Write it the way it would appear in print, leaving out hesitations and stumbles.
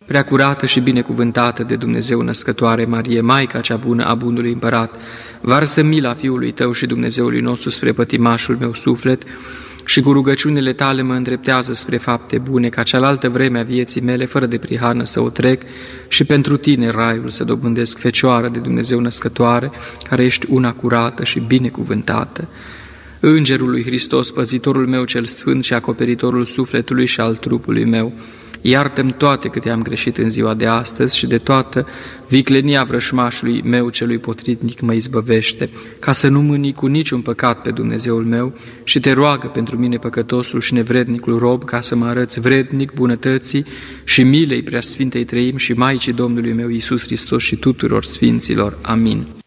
Preacurată și binecuvântată de Dumnezeu născătoare Marie, Maica cea bună a bunului împărat, varsă mila Fiului Tău și Dumnezeului nostru spre pătimașul meu suflet și cu rugăciunile Tale mă îndreptează spre fapte bune, ca cealaltă vreme a vieții mele fără de prihană să o trec și pentru Tine raiul să dobândesc, Fecioară de Dumnezeu născătoare, care ești una curată și binecuvântată. Îngerul lui Hristos, păzitorul meu cel sfânt și acoperitorul sufletului și al trupului meu, iartă-mi toate câte am greșit în ziua de astăzi și de toată viclenia vrășmașului meu celui potritnic mă izbăvește, ca să nu mâni cu niciun păcat pe Dumnezeul meu și Te roagă pentru mine păcătosul și nevrednicul rob, ca să mă arăți vrednic bunătății și milei Preasfintei Treimi și Maicii Domnului meu Iisus Hristos și tuturor sfinților. Amin.